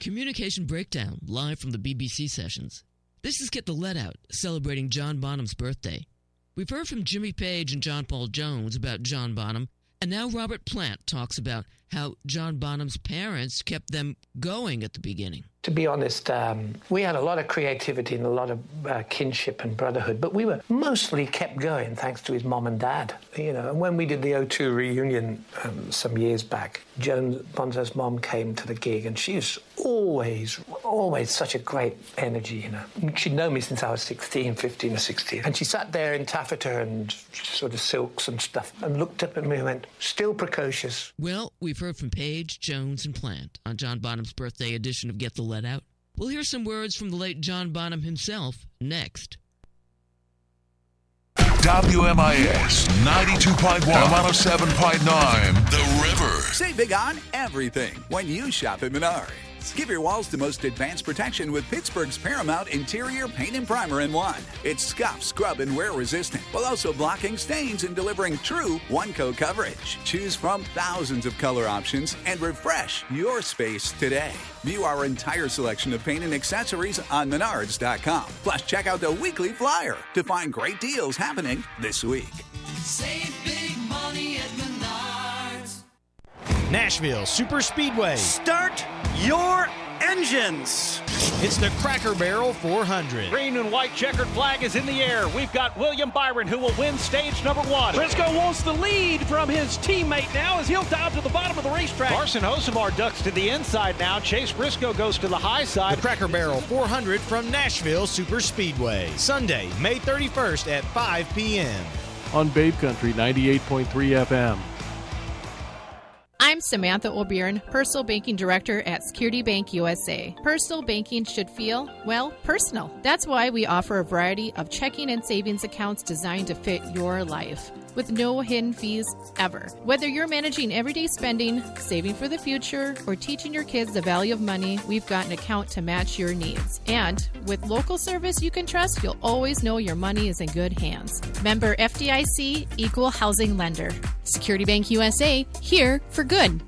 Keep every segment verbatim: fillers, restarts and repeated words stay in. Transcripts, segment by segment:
Communication Breakdown, live from the B B C sessions. This is Get the Let Out, celebrating John Bonham's birthday. We've heard from Jimmy Page and John Paul Jones about John Bonham, and now Robert Plant talks about how John Bonham's parents kept them going at the beginning. To be honest, um, we had a lot of creativity and a lot of uh, kinship and brotherhood, but we were mostly kept going thanks to his mom and dad. You know, and when we did the O two reunion um, some years back, Joan Bonzo's mom came to the gig, and she was always, always such a great energy, you know. She'd known me since I was sixteen, fifteen or sixteen, and she sat there in taffeta and sort of silks and stuff and looked up at me and went, still precocious. Well, we've heard from Page, Jones, and Plant on John Bonham's birthday edition of Get the Let Out. We'll hear some words from the late John Bonham himself next. W M I S ninety-two point one and one oh seven point nine, The River. Save big on everything when you shop at Menards. Give your walls the most advanced protection with Pittsburgh's Paramount Interior Paint and Primer in one. It's scuff, scrub, and wear resistant, while also blocking stains and delivering true one-coat coverage. Choose from thousands of color options and refresh your space today. View our entire selection of paint and accessories on menards dot com. Plus, check out the weekly flyer to find great deals happening this week. Save big money at Menards. Nashville Super Speedway. Start your engines. It's the Cracker Barrel four hundred. Green and white checkered flag is in the air. We've got William Byron who will win stage number one. Briscoe wants the lead from his teammate now as he'll dive to the bottom of the racetrack. Carson Hosemar ducks to the inside now. Chase Briscoe goes to the high side. The Cracker Barrel four hundred from Nashville Super Speedway. Sunday, May thirty-first at five p.m. on Babe Country ninety-eight point three F M. I'm Samantha O'Byrne, Personal Banking Director at Security Bank U S A. Personal banking should feel, well, personal. That's why we offer a variety of checking and savings accounts designed to fit your life, with no hidden fees ever. Whether you're managing everyday spending, saving for the future, or teaching your kids the value of money, we've got an account to match your needs. And with local service you can trust, you'll always know your money is in good hands. Member F D I C, Equal Housing Lender. Security Bank U S A, here for good.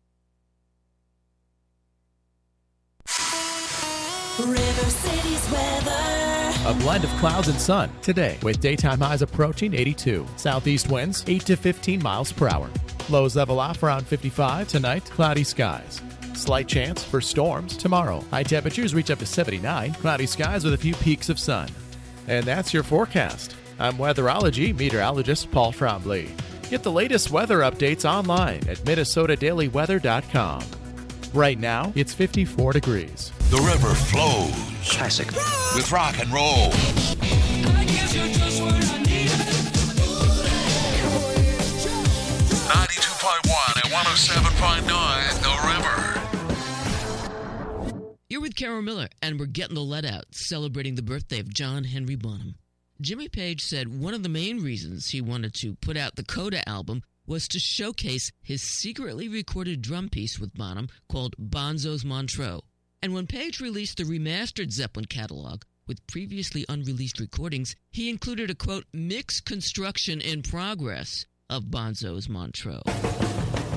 River City's weather. A blend of clouds and sun today, with daytime highs approaching eighty-two. Southeast winds eight to fifteen miles per hour. Lows level off around fifty-five. Tonight, cloudy skies. Slight chance for storms tomorrow. High temperatures reach up to seventy-nine. Cloudy skies with a few peaks of sun. And that's your forecast. I'm weatherology meteorologist Paul Trombley. Get the latest weather updates online at minnesota daily weather dot com. Right now, it's fifty-four degrees. The river flows. Classic. With rock and roll. ninety-two point one and one oh seven point nine, The River. You're with Carol Miller, and we're getting the let out, celebrating the birthday of John Henry Bonham. Jimmy Page said one of the main reasons he wanted to put out the Coda album was to showcase his secretly recorded drum piece with Bonham called Bonzo's Montreux. And when Page released the remastered Zeppelin catalog with previously unreleased recordings, he included a, quote, mixed construction in progress of Bonzo's Montreux.